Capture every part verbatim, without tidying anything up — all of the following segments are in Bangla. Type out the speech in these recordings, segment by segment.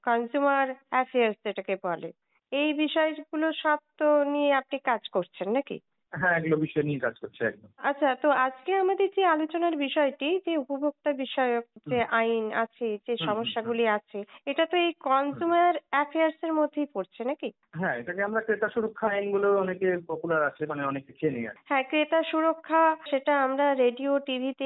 কনজিউমার অ্যাফেয়ার্স যেটাকে বলে, এই বিষয়গুলো সব তো নিয়ে আপনি কাজ করছেন নাকি? হ্যাঁ, এগুলো বিষয় নিয়ে কাজ করছে একদম। আচ্ছা, তো আজকে আমাদের যে আলোচনার বিষয়টি যে উপভোক্তা বিষয়ক যে হুম আইন আছে, যে হুম হুম হুম সমস্যাগুলি আছে, এটা তো এই হুম। কনজিউমার অ্যাফেয়ার্স এর মধ্যেই পড়ছে নাকি? হ্যাঁ, এটাকে আমরা ক্রেতা সুরক্ষা আইন বলে অনেকে পপুলার আছে, মানে অনেকে চেনে আর কি। হ্যাঁ, ক্রেতা সুরক্ষা, সেটা আমরা রেডিও টিভিতে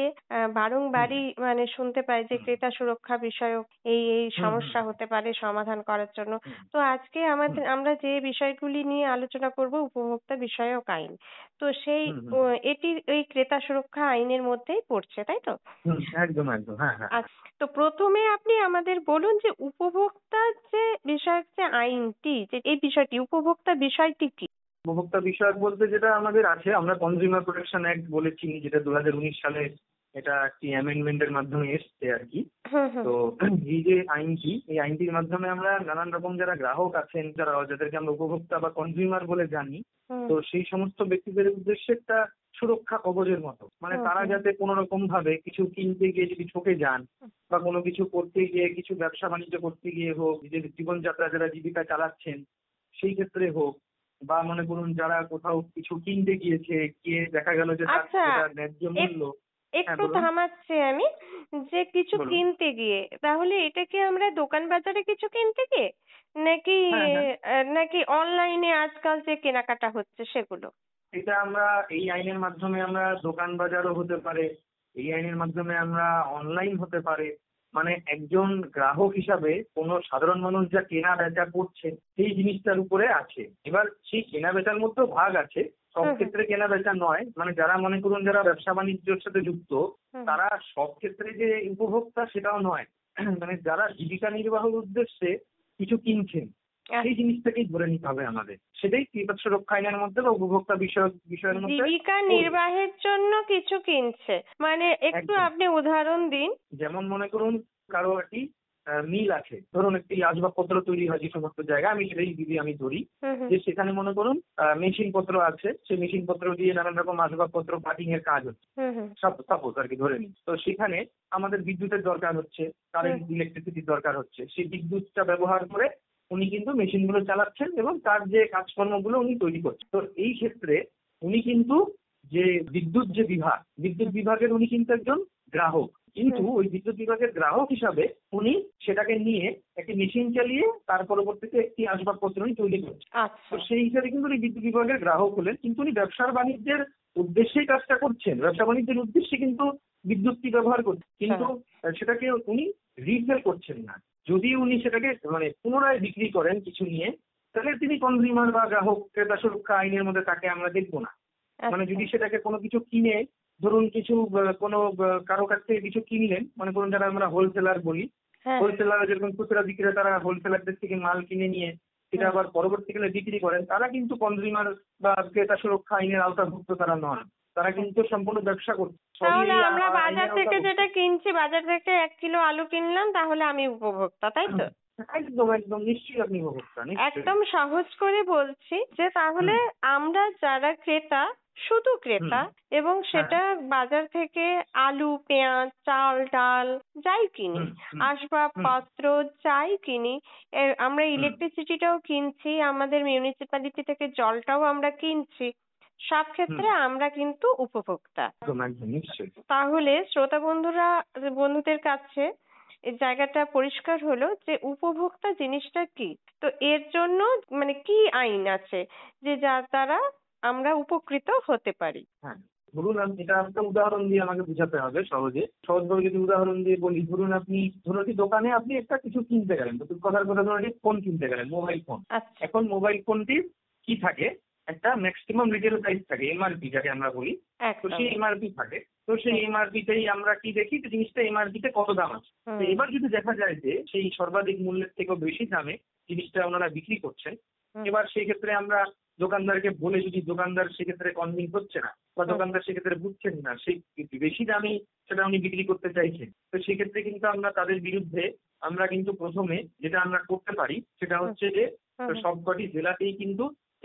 হুম বারংবারই মানে শুনতে পাই যে হুম ক্রেতা সুরক্ষা বিষয়ক এই এই হুম হুম সমস্যা হতে পারে সমাধান করার জন্য। হুম তো আজকে হুম আমাদের আমরা যে বিষয়গুলি নিয়ে আলোচনা করব উপভোক্তা বিষয়ক আইন। তো সেই হুম হুম ও, হুম এটি এই ক্রেতা সুরক্ষা আইনের মধ্যেই পড়ছে, তাই তো? হুম, একদম একদম, হ্যাঁ হ্যাঁ হ্যাঁ। আচ্ছা, তো প্রথমে আপনি আমাদের বলুন যে উপভোক্তার যে বিষয়ক যে আইনটি, যে এই বিষয়টি উপভোক্তা বিষয়টি কি? উপভোক্তা বিষয়ক বলতে যেটা আমাদের আছে, আমরা কনজিউমার প্রোটেকশন অ্যাক্ট বলে চিনি, যেটা দু হাজার উনিশ সালে এটা একটি অ্যামেন্ডমেন্টের মাধ্যমে এসছে আর কি। হুম হুম তো এই যে আইনটি, এই আইনটির মাধ্যমে আমরা নানান রকম যারা গ্রাহক আছেন, যারা যাদেরকে আমরা উপভোক্তা বা কনজিউমার বলে জানি, হুম তো সেই সমস্ত ব্যক্তিদের উদ্দেশ্যে একটা সুরক্ষা কবচের মতো, মানে হুম তারা হুম যাতে কোনো রকম ভাবে কিছু কিনতে গিয়ে যদি ঠকে যান, হুম। বা কোনো কিছু করতে গিয়ে, কিছু ব্যবসা বাণিজ্য করতে গিয়ে হোক, নিজের জীবনযাত্রা যারা জীবিকা চালাচ্ছেন সেই ক্ষেত্রে হোক, বা মনে করুন যারা কোথাও কিছু কিনতে গিয়েছে, গিয়ে দেখা গেল যে তার আচ্ছা, যেটা ন্যায্য এক- মূল্য। হ্যাঁ একটু বলুন। থামাচ্ছি আমি, যে কিছু বলুন। কিনতে গিয়ে, তাহলে এটা কি আমরা দোকান বাজারে কিছু কিনতে গিয়ে, নাকি হ্যাঁ হ্যাঁ, আহ, নাকি অনলাইনে আজকাল যে কেনাকাটা হচ্ছে সেগুলো? এটা আমরা এই আইনের মাধ্যমে আমরা দোকান বাজারও হতে পারে, এই আইনের মাধ্যমে আমরা অনলাইন হতে পারে, মানে একজন গ্রাহক হিসাবে কোনো সাধারণ মানুষ যা কেনা বেচা করছে সেই জিনিসটার উপরে আছে। এবার সেই কেনা বেচার মধ্যেও ভাগ আছে, সব হুম হুম ক্ষেত্রে কেনা বেচা নয়, মানে যারা মনে করুন যারা ব্যবসা বাণিজ্যের সাথে যুক্ত, হুম তারা সব ক্ষেত্রে যে উপভোক্তা সেটাও নয়। মানে যারা জীবিকা নির্বাহের উদ্দেশ্যে কিছু কিনছেন, হুম। সেই জিনিসটাকেই ধরে নিতে হবে আমাদের, সেটাই ক্রেতা সুরক্ষা আইনের মধ্যে বা উপভোক্তা বিষয়ক বিষয়ের মধ্যে জীবিকা পড়বে। নির্বাহের জন্য কিছু কিনছে, মানে একটু একদম। আপনি উদাহরণ দিন। যেমন মনে করুন কারো একটি মিল আছে, ধরুন একটি আসবাবপত্র তৈরি হয় যে সমস্ত জায়গায়, আমি সেটাই যদি আমি ধরি, হুম হুম যে সেখানে মনে করুন মেশিন পত্র আছে, সেই মেশিন পত্র দিয়ে নানান রকম আসবাবপত্র কাটিং এর কাজ হচ্ছে, হুম হুম সাপোজ আর কি ধরে নিই, তো সেখানে আমাদের বিদ্যুতের দরকার হচ্ছে, হুম। কারেন্ট ইলেকট্রিসিটির দরকার হচ্ছে, সেই বিদ্যুৎটা ব্যবহার করে উনি কিন্তু মেশিনগুলো চালাচ্ছেন এবং তার যে কাজকর্মগুলো উনি তৈরি করছেন। তো এই ক্ষেত্রে উনি কিন্তু যে বিদ্যুৎ যে বিভাগ, বিদ্যুৎ বিভাগের উনি কিন্তু একজন গ্রাহক, কিন্তু হুম। ওই বিদ্যুৎ বিভাগের গ্রাহক হিসাবে উনি সেটাকে নিয়ে একটি মেশিন চালিয়ে তার পরবর্তীতে একটি আসবাবপত্র উনি তৈরি করছেন। তো আচ্ছা। সেই হিসাবে কিন্তু উনি বিদ্যুৎ বিভাগের গ্রাহক হলেন, কিন্তু উনি ব্যবসার বাণিজ্যের উদ্দেশ্যেই কাজটা করছেন, ব্যবসা বাণিজ্যের উদ্দেশ্যে কিন্তু বিদ্যুৎটি ব্যবহার করছেন, আচ্ছা। কিন্তু আহ, সেটাকে উনি রিসেল করছেন না। যদি উনি সেটাকে মানে পুনরায় বিক্রি করেন কিছু নিয়ে, তাহলে তিনি কনজিউমার বা গ্রাহক ক্রেতা সুরক্ষা আইনের মধ্যে তাকে আমরা দেখবো না। মানে আচ্ছা। যদি সেটাকে কোনো কিছু কিনে, ধরুন কিছু আহ, কোনো আহ, কারো কাছ থেকে কিছু কিনলেন, মনে করুন যারা আমরা হোলসেলার বলি, হ্যাঁ হ্যাঁ। হোলসেলার যেরকম খুচরা বিক্রেতারা হোলসেলারদের থেকে মাল কিনে নিয়ে সেটা হুম। আবার পরবর্তীকালে বিক্রি করেন, তারা কিন্তু কনজিউমার বা ক্রেতা সুরক্ষা আইনের আওতাভুক্ত তারা নন, তারা কিন্তু সম্পূর্ণ ব্যবসা করছে, সবই তাহলে এই আ- আমরা আ- বাজার আইনের থেকে আওতাভুক্ত। যেটা কিনছি, বাজার থেকে এক কিলো আলু কিনলাম, তাহলে আমি উপভোক্তা, তাই তো? একদম একদম, নিশ্চয়ই আপনি উপভোক্তা, নিশ্চয়ই। একদম সহজ করে বলছি যে তাহলে হুম আমরা যারা ক্রেতা, শুধু হুম। ক্রেতা, এবং হ্যাঁ। সেটা বাজার থেকে আলু, পেঁয়াজ, চাল, ডাল যাই কিনি, হুম হুম হুম আসবাবপত্র যাই কিনি, এ, আমরা হুম ইলেকট্রিসিটিটাও কিনছি, আমাদের মিউনিসিপ্যালিটি থেকে জলটাও আমরা কিনছি, সব হুম। ক্ষেত্রে আমরা কিন্তু উপভোক্তা। একদম একদম, নিশ্চয়ই। তাহলে শ্রোতা বন্ধুরা, বন্ধুদের কাছে এই জায়গাটা পরিষ্কার হলো যে উপভোক্তা জিনিসটা কি। তো এর জন্য মানে কি আইন আছে যে যার দ্বারা আমরা উপকৃত হতে পারি? হ্যাঁ, ধরুন আমি এটা একটা উদাহরণ দিয়ে আমাকে বোঝাতে হবে সহজে, সহজভাবে যদি উদাহরণ দিয়ে বলি, ধরুন আপনি ধরুন একটি দোকানে আপনি একটা কিছু কিনতে গেলেন, তো কথার কথা ধরুন একটি ফোন কিনতে গেলেন, মোবাইল ফোন। আচ্ছা। এখন মোবাইল ফোনটির কি থাকে, একটা ম্যাক্সিমাম রিটেল প্রাইস থাকে, এমআরপি যাকে আমরা বলি। তো একদম। সেই এমআরপি থাকে, তো সেই হুম এমআরপিতেই আমরা কি দেখি যে জিনিসটা এমআরপিতে কত দাম আছে। তো হুম এবার যদি দেখা যায় যে সেই সর্বাধিক মূল্যের থেকেও বেশি দামে জিনিসটা ওনারা বিক্রি করছেন, হুম এবার সেই ক্ষেত্রে আমরা দোকানদারকে বলে, যদি দোকানদার সেক্ষেত্রে কনভিন্স হচ্ছে না বা হুম দোকানদার সেক্ষেত্রে বুঝছেন না, সেই বেশি দামি সেটা উনি বিক্রি করতে চাইছেন, তো সেক্ষেত্রে কিন্তু আমরা তাদের বিরুদ্ধে আমরা কিন্তু প্রথমে যেটা আমরা করতে পারি সেটা হুম হচ্ছে যে হুম হুম সবকটি জেলাতেই কিন্তু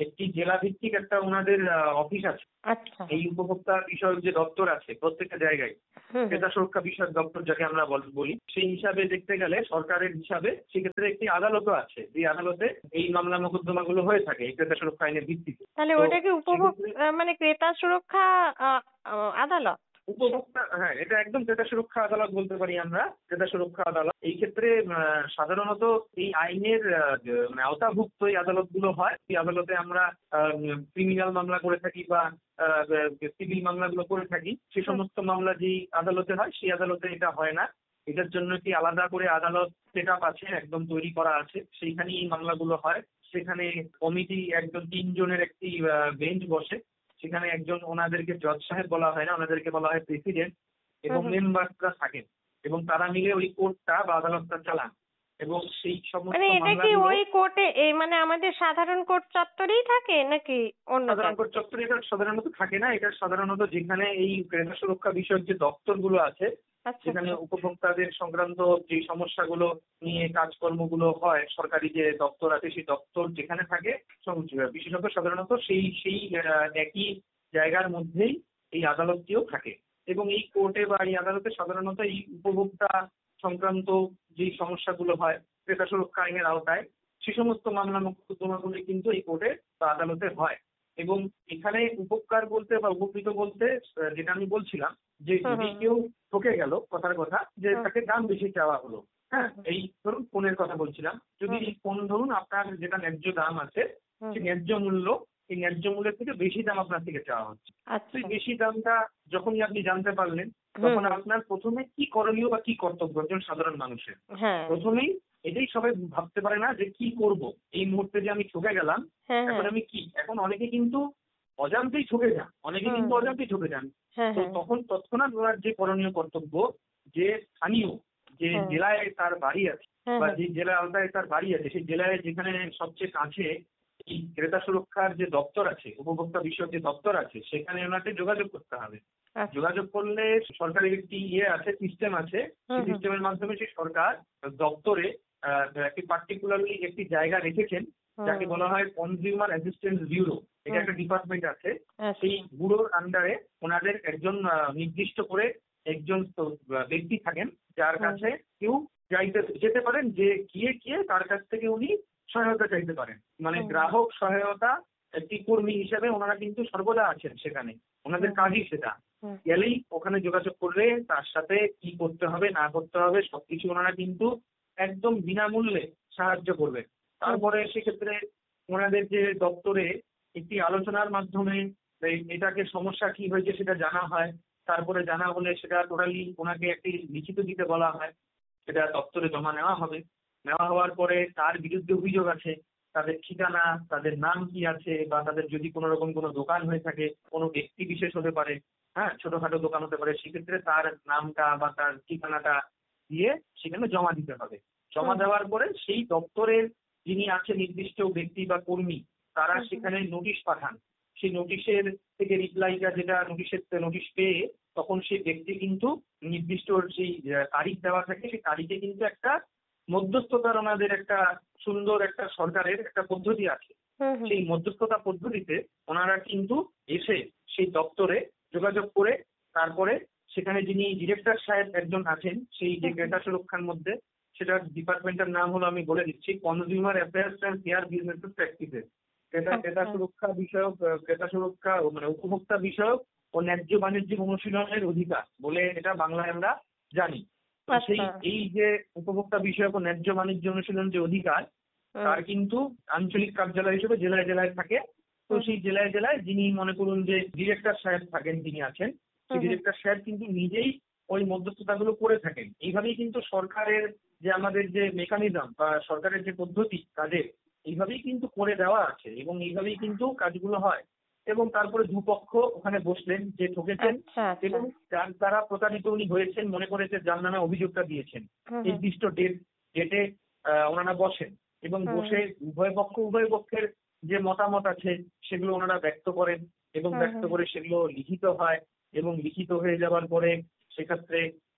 একটি জেলা ভিত্তিক একটা ওনাদের অফিস আছে। আচ্ছা। এই উপভোক্তা বিষয়ক যে দপ্তর আছে প্রত্যেকটা জায়গায়, হুম হুম। ক্রেতা সুরক্ষা বিষয়ক দপ্তর যাকে আমরা বল- বলি, সেই হিসাবে দেখতে গেলে সরকারের হিসাবে সেক্ষেত্রে একটি আদালতও আছে, যে আদালতে এই মামলা মোকদ্দমাগুলো হয়ে থাকে এই ক্রেতা সুরক্ষা আইনের ভিত্তিতে। তাহলে তো ওটা কি উপভোগ সেক্ষেত্রে আহ, মানে ক্রেতা সুরক্ষা আহ, আহ, আদালত? উপভোক্তা, হ্যাঁ, এটা একদম ক্রেতা সুরক্ষা আদালত বলতে পারি আমরা, ক্রেতা সুরক্ষা আদালত। এই ক্ষেত্রে আহ, সাধারণত এই আইনের আহ, যে- মানে আওতাভুক্ত এই আদালতগুলো হয়, এই আদালতে আমরা ক্রিমিনাল মামলা করে থাকি বা সিভিল মামলাগুলো করে থাকি। সে হুম। সমস্ত মামলা যেই আদালতে হয় সেই আদালতে এটা হয় না। এটার জন্য একটি আলাদা করে আদালত সেট আপ আছে, একদম তৈরি করা আছে, সেইখানেই এই মামলাগুলো হয়। সেখানে কমিটি একজন তিনজনের একটি বেঞ্চ বসে, সেখানে একজন, ওনাদেরকে জজ সাহেব বলা হয় না, ওনাদেরকে বলা হয় প্রেসিডেন্ট, এবং হুম হুম। মেম্বাররা থাকেন, এবং তারা মিলে ওই কোর্টটা বা আদালতটা চালান। এবং সেই মানে সমস্ত এটা কি মামলাগুলো ওই কোর্টে, এই মানে আমাদের সাধারণ কোর্ট চত্বরেই থাকে নাকি অন্য সাধারণ জায়গায়? কোর্ট চত্বরে এটা সাধারণত থাকে না। এটা সাধারণত যেখানে এই ক্রেতা সুরক্ষা বিষয়ক যে দপ্তরগুলো আছে, আচ্ছা যেখানে আচ্ছা। উপভোক্তাদের সংক্রান্ত যে সমস্যাগুলো নিয়ে কাজকর্মগুলো হয়, সরকারি যে দপ্তর আছে সেই দপ্তর যেখানে থাকে, সম- বিশেষত সাধারণত সেই সেই আহ, একই জায়গার মধ্যেই এই আদালতটিও থাকে। এবং এই কোর্টে বা এই আদালতে সাধারণত এই উপভোক্তা সংক্রান্ত যে সমস্যাগুলো হয় ক্রেতা সুরক্ষা আইনের আওতায়, সে সমস্ত মামলা মোকদ্দমাগুলো কিন্তু এই কোর্টে বা আদালতে হয়। এবং এখানে উপকার বলতে বা উপকৃত বলতে আহ, যেটা আমি বলছিলাম, যে হুম যদি হুম কেউ ঠকে গেল, কথার কথা, যে হুম তাকে দাম বেশি চাওয়া হলো, হ্যাঁ, হুম এই ধরুন ফোনের কথা বলছিলাম, যদি হুম এই ফোন ধরুন আপনার যেটা ন্যায্য দাম আছে, হুম। সেই ন্যায্য মূল্য, এই ন্যায্য মূল্যের থেকে বেশি দাম আপনার থেকে চাওয়া হচ্ছে। তো এই আচ্ছা। বেশি দামটা যখনই আপনি জানতে পারলেন, হুম তখন হুম। আপনার প্রথমে কি করণীয় বা কি কর্তব্য একজন সাধারণ মানুষের? হ্যাঁ প্রথমেই এটাই সবাই ভাবতে পারে না যে কি করব, এই মুহূর্তে যে আমি ঠকে গেলাম, হ্যাঁ এখন হ্যাঁ। আমি কি, এখন অনেকে কিন্তু অজান্তেই ঠকে যান, অনেকে হুম কিন্তু হুম। অজান্তেই ঠকে যান। হ্যাঁ তো হ্যাঁ। তখন তৎক্ষণাৎ ওনার যে করণীয় কর্তব্য, যে স্থানীয় যে হ্যাঁ জেলায় তার বাড়ি আছে হ্যাঁ বা হ্যাঁ। যে জেলা আওতায় তার বাড়ি আছে, সেই জেলায় যেখানে সবচেয়ে কাছে এই ক্রেতা সুরক্ষার যে দপ্তর আছে, উপভোক্তা বিষয়ক যে দপ্তর আছে, সেখানে ওনাকে যোগাযোগ করতে হবে। আচ্ছা। যোগাযোগ করলে সরকারের একটি ইয়ে আছে, সিস্টেম আছে, হুম সেই হুম সিস্টেমের মাধ্যমে সেই সরকার দপ্তরে আহ, একটি পার্টিকুলারলি একটি জায়গা রেখেছেন, যাকে হুম বলা হয় কনজিউমার অ্যাসিস্ট্যান্স ব্যুরো। এটা হুম। একটা ডিপার্টমেন্ট আছে। সেই আচ্ছা। ব্যুরোর আন্ডারে ওনাদের একজন আহ, নির্দিষ্ট করে একজন তো, আহ, ব্যক্তি থাকেন, যার হুম কাছে কেউ যাইতে যেতে পারেন, যে গিয়ে গিয়ে তার কাছ থেকে উনি সহায়তা চাইতে পারেন। মানে হুম গ্রাহক সহায়তা একটি কর্মী হিসেবে ওনারা কিন্তু সর্বদা আছেন সেখানে, ওনাদের হুম কাজই সেটা। হুম গেলেই ওখানে যোগাযোগ করলে তার সাথে কি করতে হবে না করতে হবে সবকিছু ওনারা কিন্তু একদম বিনামূল্যে সাহায্য করবে। হুম। তারপরে সেক্ষেত্রে ওনাদের যে দপ্তরে একটি আলোচনার মাধ্যমে এই- এটাকে সমস্যা কি হয়েছে সেটা জানা হয়। তারপরে জানা হলে সেটা টোটালি ওনাকে একটি লিখিত দিতে বলা হয়, সেটা দপ্তরে জমা নেওয়া হবে। নেওয়া হওয়ার পরে তার বিরুদ্ধে অভিযোগ আছে, তাদের ঠিকানা, তাদের নাম কি আছে, বা তাদের যদি কোনো রকম কোনো দোকান হয়ে থাকে, কোনো ব্যক্তি বিশেষ হতে পারে, হ্যাঁ, ছোটখাটো দোকান হতে পারে, সেক্ষেত্রে তার নামটা বা তার ঠিকানাটা দিয়ে সেখানে জমা দিতে হবে। জমা হুম দেওয়ার পরে সেই দপ্তরের যিনি আছে নির্দিষ্ট ব্যক্তি বা কর্মী, তারা হুম হুম সেখানে নোটিশ পাঠান। সেই নোটিশের থেকে রিপ্লাইটা, যেটা নোটিশের নোটিশ পেয়ে তখন সেই ব্যক্তি কিন্তু নির্দিষ্ট সেই আহ, তারিখ দেওয়া থাকে, সেই তারিখে কিন্তু একটা মধ্যস্থতার ওনাদের একটা সুন্দর একটা সরকারের একটা পদ্ধতি আছে। হুম হুম। সেই মধ্যস্থতা পদ্ধতিতে ওনারা কিন্তু এসে সেই দপ্তরে যোগাযোগ করে, তারপরে সেখানে যিনি ডিরেক্টর সাহেব একজন আছেন সেই যে হুম হুম। ক্রেতা সুরক্ষার মধ্যে, সেটার ডিপার্টমেন্টের নাম হলো, আমি বলে দিচ্ছি, consumer affairs and fair business practices. ক্রেতা ক্রেতা আচ্ছা সুরক্ষা বিষয়ক আহ, ক্রেতা সুরক্ষা ও মানে উপভোক্তা বিষয়ক ও ন্যায্য বাণিজ্যিক অনুশীলনের অধিকার বলে এটা বাংলায় আমরা জানি। তো সেই আচ্ছা। এই যে উপভোক্তা বিষয়ক ও ন্যায্য বাণিজ্য অনুশীলন যে অধিকার, হুম তার কিন্তু আঞ্চলিক কার্যালয় হিসেবে জেলায় জেলায় থাকে। তো হুম সেই জেলায় জেলায় যিনি মনে করুন যে ডিরেক্টর সাহেব থাকেন, যিনি আছেন, হুম সেই হুম। ডিরেক্টর সাহেব কিন্তু নিজেই ওই মধ্যস্থতাগুলো করে থাকেন। এইভাবেই কিন্তু সরকারের যে আমাদের যে মেকানিজম বা সরকারের যে পদ্ধতি কাজের, এইভাবেই কিন্তু করে দেওয়া আছে, এবং এইভাবেই কিন্তু কাজগুলো হয়। এবং তারপরে দুপক্ষ ওখানে বসলেন, যে ঠকেছেন আচ্ছা আচ্ছা। এবং যার দ্বারা প্রতারিত উনি হয়েছেন, মনে করেছে যার নামে অভিযোগটা দিয়েছেন, হুম হুম নির্দিষ্ট ডেট ডেটে ওনারা বসেন, এবং হুম বসে উভয় পক্ষ উভয় পক্ষের যে মতামত আছে সেগুলো ওনারা ব্যক্ত করেন, এবং হুম ব্যক্ত হুম। করে সেগুলো লিখিত হয়। এবং লিখিত হয়ে যাওয়ার পরে সেক্ষেত্রে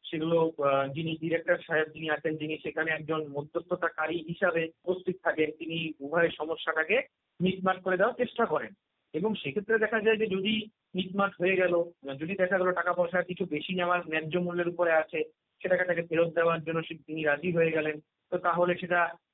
সেগুলো আহ, যিনি ডিরেক্টর সাহেব যিনি আছেন, যিনি সেখানে একজন মধ্যস্থতাকারী হিসাবে উপস্থিত থাকেন, তিনি উভয়ের সমস্যাটাকে মিটমাট করে দেওয়ার চেষ্টা করেন। এবং সেক্ষেত্রে দেখা যায় যে যদি মিটমাট হয়ে গেল, যদি দেখা গেল টাকা পয়সা কিছু বেশি নেওয়ার ন্যায্য মূল্যের উপরে আছে, সেটাকে তাকে ফেরত দেওয়ার জন্য সে- তিনি রাজি হয়ে গেলেন, তো তাহলে সেটা